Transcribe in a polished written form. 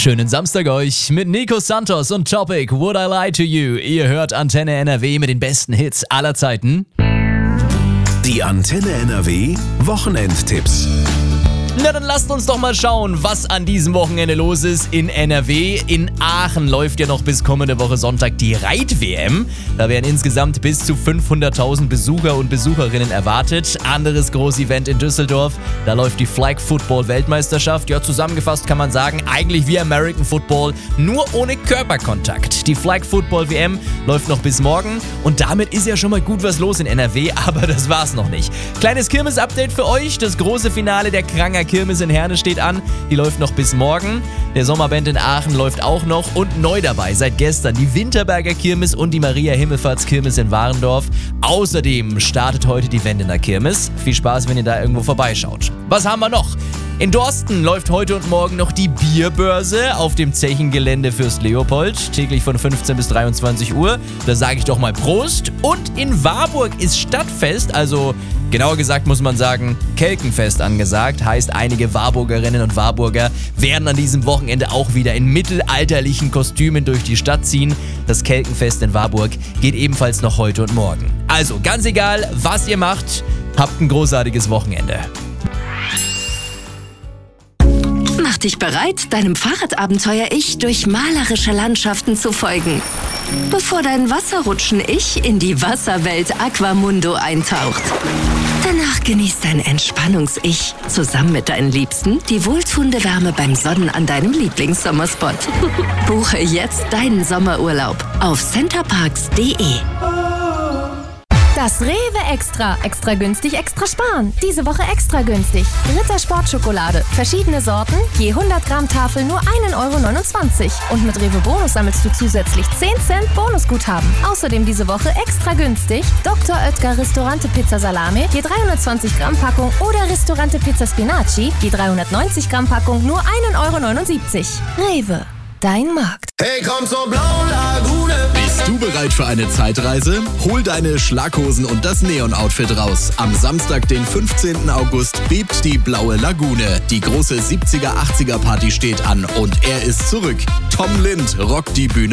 Schönen Samstag euch mit Nico Santos und Topic Would I Lie to You. Ihr hört Antenne NRW mit den besten Hits aller Zeiten. Die Antenne NRW Wochenendtipps. Na, dann lasst uns doch mal schauen, was an diesem Wochenende los ist in NRW. In Aachen läuft ja noch bis kommende Woche Sonntag die Reit-WM. Da werden insgesamt bis zu 500.000 Besucher und Besucherinnen erwartet. Anderes Großevent in Düsseldorf, da läuft die Flag Football Weltmeisterschaft. Ja, zusammengefasst kann man sagen, eigentlich wie American Football, nur ohne Körperkontakt. Die Flag Football WM läuft noch bis morgen und damit ist ja schon mal gut was los in NRW, aber das war's noch nicht. Kleines Kirmes-Update für euch, das große Finale der Kranger Kirmes in Herne steht an. Die läuft noch bis morgen. Der Sommerband in Aachen läuft auch noch. Und neu dabei seit gestern die Winterberger Kirmes und die Maria-Himmelfahrts-Kirmes in Warendorf. Außerdem startet heute die Wendener Kirmes. Viel Spaß, wenn ihr da irgendwo vorbeischaut. Was haben wir noch? In Dorsten läuft heute und morgen noch die Bierbörse auf dem Zechengelände Fürst Leopold, täglich von 15 bis 23 Uhr. Da sage ich doch mal Prost. Und in Warburg ist Stadtfest, also genauer gesagt muss man sagen Kelkenfest angesagt. Heißt, einige Warburgerinnen und Warburger werden an diesem Wochenende auch wieder in mittelalterlichen Kostümen durch die Stadt ziehen. Das Kelkenfest in Warburg geht ebenfalls noch heute und morgen. Also ganz egal, was ihr macht, habt ein großartiges Wochenende. Mach dich bereit, deinem Fahrradabenteuer-Ich durch malerische Landschaften zu folgen. Bevor dein Wasserrutschen-Ich in die Wasserwelt Aquamundo eintaucht. Danach genießt dein Entspannungs-Ich zusammen mit deinen Liebsten die wohltuende Wärme beim Sonnen an deinem Lieblingssommerspot. Buche jetzt deinen Sommerurlaub auf centerparks.de. Das Rewe Extra. Extra günstig, extra sparen. Diese Woche extra günstig. Ritter Sportschokolade. Verschiedene Sorten, je 100 Gramm Tafel nur 1,29 €. Und mit Rewe Bonus sammelst du zusätzlich 10 Cent Bonusguthaben. Außerdem diese Woche extra günstig Dr. Oetker Ristorante Pizza Salami, je 320 Gramm Packung oder Ristorante Pizza Spinaci, je 390 Gramm Packung nur 1,79 €. Rewe, dein Markt. Hey, komm zur blauen Lagune. Bist du bereit für eine Zeitreise? Hol deine Schlaghosen und das Neon-Outfit raus. Am Samstag, den 15. August, bebt die Blaue Lagune. Die große 70er-80er-Party steht an und er ist zurück. Tom Lind rockt die Bühne